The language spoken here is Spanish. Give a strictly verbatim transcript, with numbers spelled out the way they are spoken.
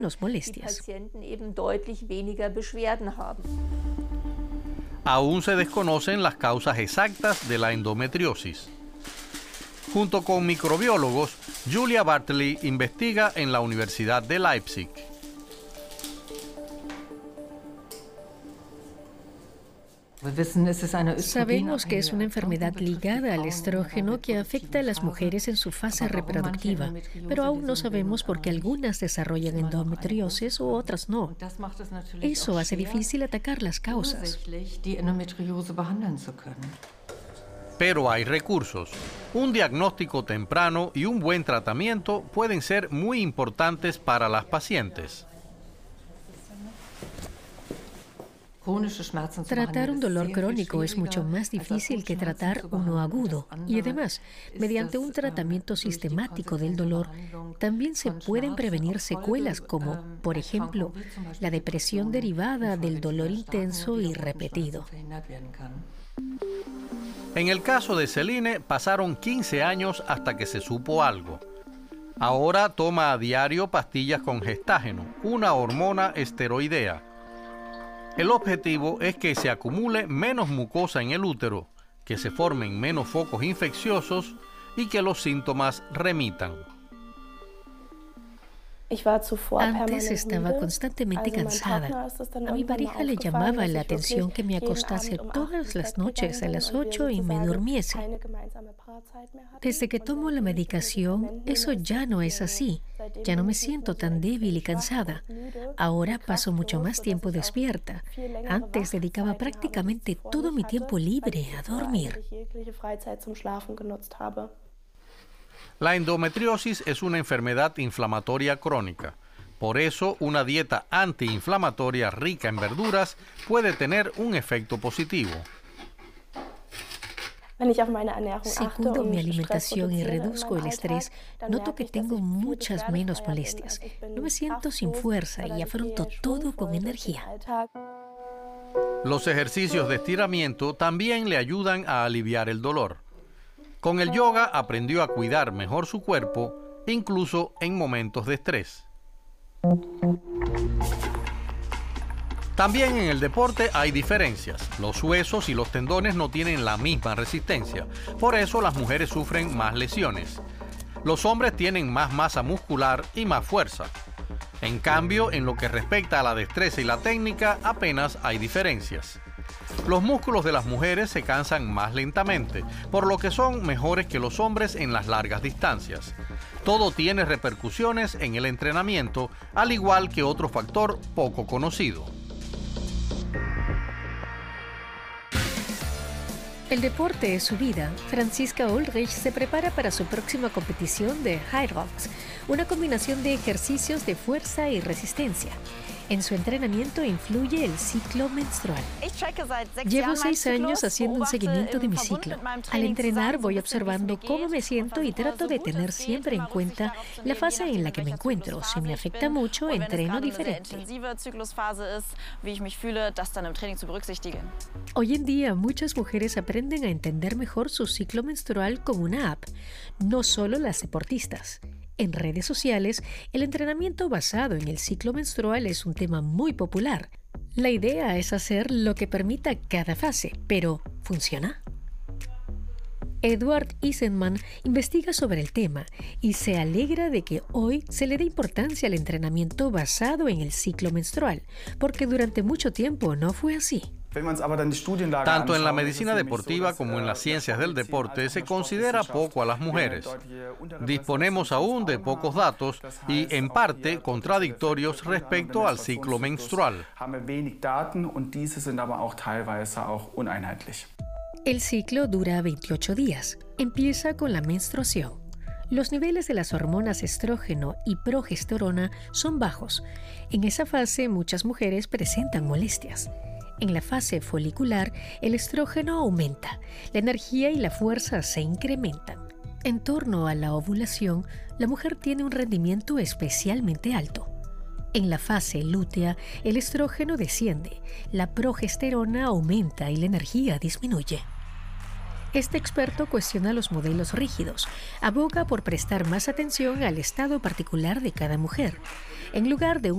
molestias. Aún se desconocen las causas exactas de la endometriosis. Junto con microbiólogos, Julia Bartley investiga en la Universidad de Leipzig. Sabemos que es una enfermedad ligada al estrógeno que afecta a las mujeres en su fase reproductiva, pero aún no sabemos por qué algunas desarrollan endometriosis u otras no. Eso hace difícil atacar las causas. Pero hay recursos. Un diagnóstico temprano y un buen tratamiento pueden ser muy importantes para las pacientes. Tratar un dolor crónico es mucho más difícil que tratar uno agudo. Y además, mediante un tratamiento sistemático del dolor, también se pueden prevenir secuelas como, por ejemplo, la depresión derivada del dolor intenso y repetido. En el caso de Celine, pasaron quince años hasta que se supo algo. Ahora toma a diario pastillas con gestágeno, una hormona esteroidea. El objetivo es que se acumule menos mucosa en el útero, que se formen menos focos infecciosos y que los síntomas remitan. Antes estaba constantemente cansada. A mi pareja le llamaba la atención que me acostase todas las noches a las ocho y me durmiese. Desde que tomo la medicación, eso ya no es así. Ya no me siento tan débil y cansada. Ahora paso mucho más tiempo despierta. Antes dedicaba prácticamente todo mi tiempo libre a dormir. La endometriosis es una enfermedad inflamatoria crónica. Por eso, una dieta antiinflamatoria rica en verduras puede tener un efecto positivo. Si cuido mi alimentación y reduzco el estrés, noto que tengo muchas menos molestias. No me siento sin fuerza y afronto todo con energía. Los ejercicios de estiramiento también le ayudan a aliviar el dolor. Con el yoga aprendió a cuidar mejor su cuerpo, incluso en momentos de estrés. También en el deporte hay diferencias. Los huesos y los tendones no tienen la misma resistencia. Por eso las mujeres sufren más lesiones. Los hombres tienen más masa muscular y más fuerza. En cambio, en lo que respecta a la destreza y la técnica, apenas hay diferencias. Los músculos de las mujeres se cansan más lentamente, por lo que son mejores que los hombres en las largas distancias. Todo tiene repercusiones en el entrenamiento, al igual que otro factor poco conocido. El deporte es su vida. Franziska Ulrich se prepara para su próxima competición de High Rocks, una combinación de ejercicios de fuerza y resistencia. En su entrenamiento influye el ciclo menstrual. Llevo seis años haciendo un seguimiento de mi ciclo. Al entrenar voy observando cómo me siento y trato de tener siempre en cuenta la fase en la que me encuentro. Si me afecta mucho, entreno diferente. Hoy en día, muchas mujeres aprenden a entender mejor su ciclo menstrual con una app, no solo las deportistas. En redes sociales, el entrenamiento basado en el ciclo menstrual es un tema muy popular. La idea es hacer lo que permita cada fase, pero ¿funciona? Edward Eisenman investiga sobre el tema y se alegra de que hoy se le dé importancia al entrenamiento basado en el ciclo menstrual, porque durante mucho tiempo no fue así. Tanto en la medicina deportiva como en las ciencias del deporte se considera poco a las mujeres. Disponemos aún de pocos datos y, en parte, contradictorios respecto al ciclo menstrual. El ciclo dura veintiocho días. Empieza con la menstruación. Los niveles de las hormonas estrógeno y progesterona son bajos. En esa fase, muchas mujeres presentan molestias. En la fase folicular, el estrógeno aumenta, la energía y la fuerza se incrementan. En torno a la ovulación, la mujer tiene un rendimiento especialmente alto. En la fase lútea, el estrógeno desciende, la progesterona aumenta y la energía disminuye. Este experto cuestiona los modelos rígidos, aboga por prestar más atención al estado particular de cada mujer. En lugar de un